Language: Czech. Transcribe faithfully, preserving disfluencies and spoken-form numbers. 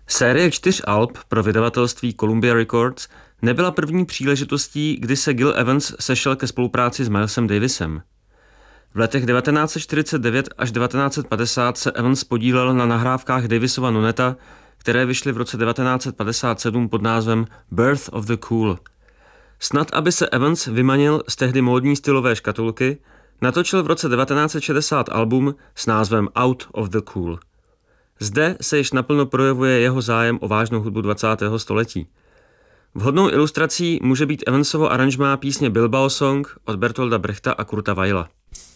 Série čtyř alb pro vydavatelství Columbia Records nebyla první příležitostí, kdy se Gil Evans sešel ke spolupráci s Milesem Davisem. V letech devatenáct set čtyřicet devět až devatenáct set padesát se Evans podílel na nahrávkách Davisova Nonetta, které vyšly v roce devatenáct set padesát sedm pod názvem Birth of the Cool. Snad, aby se Evans vymanil z tehdy módní stylové škatulky, natočil v roce devatenáct set šedesát album s názvem Out of the Cool. Zde se již naplno projevuje jeho zájem o vážnou hudbu dvacátého století. Vhodnou ilustrací může být Evansovo aranžmá písně Bilbao Song od Bertolda Brechta a Kurta Weila.